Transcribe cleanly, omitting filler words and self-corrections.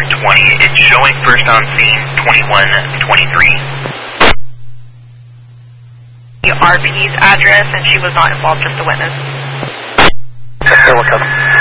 1020. It's showing first on scene 2123. RP's address, and she was not involved, just a witness. Sure, what's up?